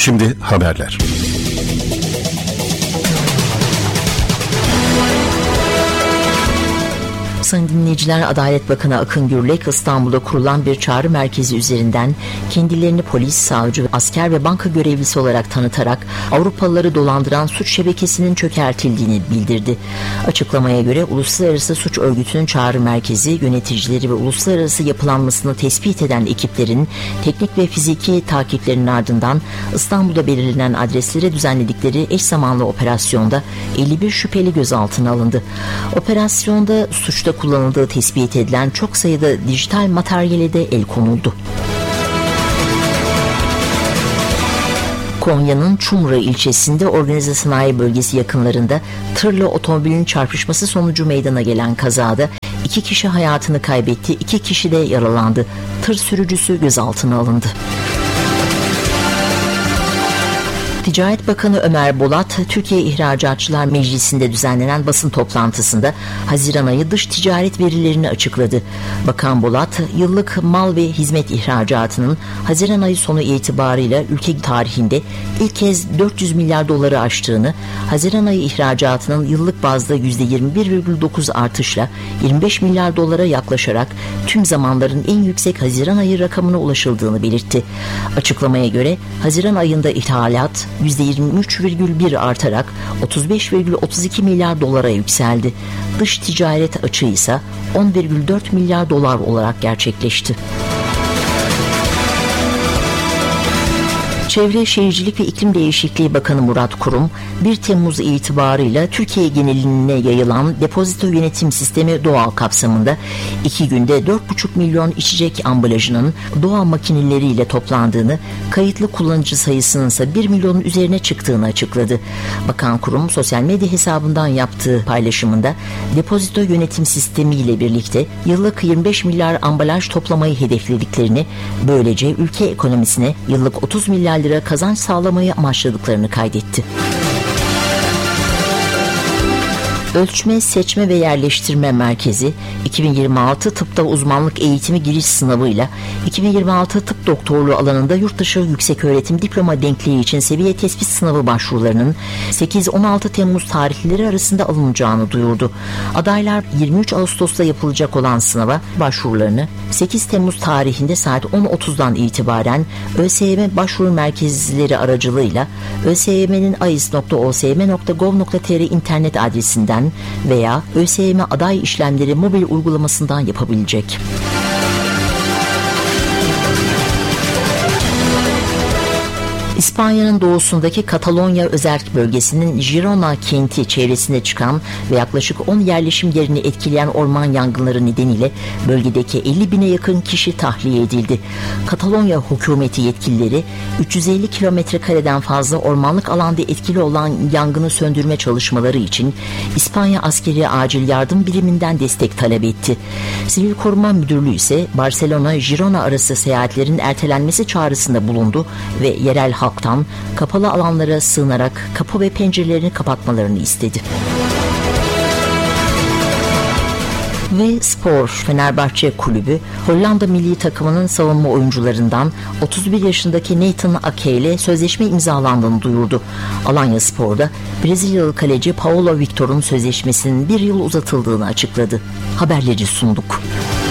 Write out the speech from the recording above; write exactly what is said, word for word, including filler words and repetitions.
Şimdi haberler. Sayın dinleyiciler, Adalet Bakanı Akın Gürlek İstanbul'da kurulan bir çağrı merkezi üzerinden kendilerini polis, savcı, asker ve banka görevlisi olarak tanıtarak Avrupalıları dolandıran suç şebekesinin çökertildiğini bildirdi. Açıklamaya göre Uluslararası Suç Örgütü'nün çağrı merkezi yöneticileri ve uluslararası yapılanmasını tespit eden ekiplerin teknik ve fiziki takiplerinin ardından İstanbul'da belirlenen adreslere düzenledikleri eş zamanlı operasyonda elli bir şüpheli gözaltına alındı. Operasyonda suçta kullanıldığı tespit edilen çok sayıda dijital materyale de el konuldu. Konya'nın Çumra ilçesinde organize sanayi bölgesi yakınlarında tırla otomobilin çarpışması sonucu meydana gelen kazada iki kişi hayatını kaybetti, iki kişi de yaralandı. Tır sürücüsü gözaltına alındı. Ticaret Bakanı Ömer Bolat, Türkiye İhracatçılar Meclisi'nde düzenlenen basın toplantısında Haziran ayı dış ticaret verilerini açıkladı. Bakan Bolat, yıllık mal ve hizmet ihracatının Haziran ayı sonu itibarıyla ülke tarihinde ilk kez dört yüz milyar doları aştığını, Haziran ayı ihracatının yıllık bazda yüzde yirmi bir virgül dokuz artışla yirmi beş milyar dolara yaklaşarak tüm zamanların en yüksek Haziran ayı rakamına ulaşıldığını belirtti. Açıklamaya göre Haziran ayında ithalat yüzde yirmi üç virgül bir artarak otuz beş virgül otuz iki milyar dolara yükseldi. Dış ticaret açığı ise on virgül dört milyar dolar olarak gerçekleşti. Çevre, Şehircilik ve İklim Değişikliği Bakanı Murat Kurum, bir Temmuz itibarıyla Türkiye geneline yayılan depozito yönetim sistemi doğal kapsamında iki günde dört buçuk milyon içecek ambalajının doğal makineleriyle toplandığını, kayıtlı kullanıcı sayısının ise bir milyonun üzerine çıktığını açıkladı. Bakan Kurum, sosyal medya hesabından yaptığı paylaşımında depozito yönetim sistemi ile birlikte yıllık yirmi beş milyar ambalaj toplamayı hedeflediklerini, böylece ülke ekonomisine yıllık otuz milyar lira kazanç sağlamayı amaçladıklarını kaydetti. Ölçme, Seçme ve Yerleştirme Merkezi iki bin yirmi altı Tıpta Uzmanlık Eğitimi Giriş Sınavı'yla iki bin yirmi altı Tıp Doktorluğu alanında yurtdışı yükseköğretim diploma denkliği için seviye tespit sınavı başvurularının sekiz on altı Temmuz tarihleri arasında alınacağını duyurdu. Adaylar yirmi üç Ağustos'ta yapılacak olan sınava başvurularını sekiz Temmuz tarihinde saat on otuzdan itibaren ÖSYM başvuru merkezleri aracılığıyla ÖSYM'nin ais nokta o s m nokta gov nokta t r internet adresinden veya ÖSYM aday işlemleri mobil uygulamasından yapabilecek. İspanya'nın doğusundaki Katalonya özerk bölgesinin Girona kenti çevresinde çıkan ve yaklaşık on yerleşim yerini etkileyen orman yangınları nedeniyle bölgedeki elli bine yakın kişi tahliye edildi. Katalonya hükümeti yetkilileri üç yüz elli kilometre kareden fazla ormanlık alanda etkili olan yangını söndürme çalışmaları için İspanya Askeri Acil Yardım Biriminden destek talep etti. Sivil Koruma Müdürlüğü ise Barcelona-Girona arası seyahatlerin ertelenmesi çağrısında bulundu ve yerel halktan kapalı alanlara sığınarak kapı ve pencerelerini kapatmalarını istedi. Ve spor, Fenerbahçe Kulübü Hollanda milli takımının savunma oyuncularından otuz bir yaşındaki Nathan Ake ile sözleşme imzalandığını duyurdu. Alanyaspor'da Brezilyalı kaleci Paulo Victor'un sözleşmesinin bir yıl uzatıldığını açıkladı. Haberleri sunduk.